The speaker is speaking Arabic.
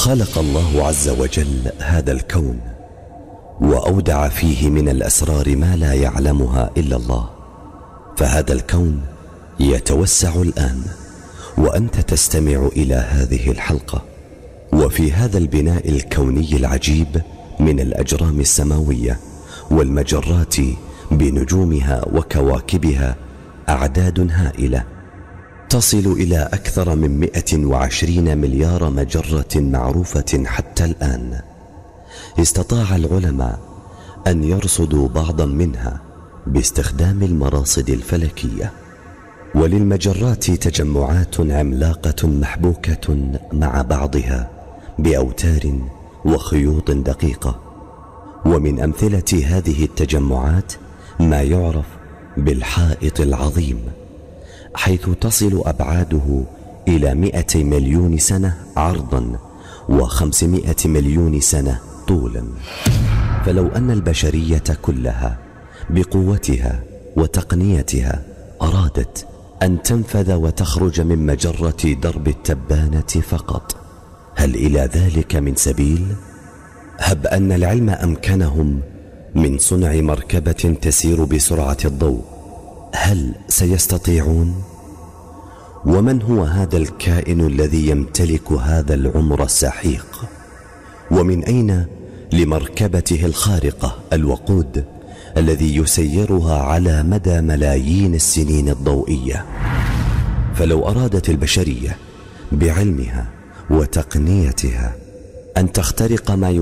خلق الله عز وجل هذا الكون وأودع فيه من الأسرار ما لا يعلمها إلا الله، فهذا الكون يتوسع الآن وأنت تستمع إلى هذه الحلقة. وفي هذا البناء الكوني العجيب من الأجرام السماوية والمجرات بنجومها وكواكبها أعداد هائلة تصل إلى أكثر من 120 مليار مجرة معروفة حتى الآن. استطاع العلماء أن يرصدوا بعضا منها باستخدام المراصد الفلكية. وللمجرات تجمعات عملاقة محبوكة مع بعضها بأوتار وخيوط دقيقة. ومن أمثلة هذه التجمعات ما يعرف بالحائط العظيم، حيث تصل أبعاده إلى 200 مليون سنة عرضا و500 مليون سنة طولا. فلو أن البشرية كلها بقوتها وتقنيتها أرادت أن تنفذ وتخرج من مجرة درب التبانة فقط، هل إلى ذلك من سبيل؟ هب أن العلم أمكنهم من صنع مركبة تسير بسرعة الضوء، هل سيستطيعون؟ ومن هو هذا الكائن الذي يمتلك هذا العمر السحيق؟ ومن أين لمركبته الخارقة الوقود الذي يسيرها على مدى ملايين السنين الضوئية؟ فلو أرادت البشرية بعلمها وتقنيتها أن تخترق ما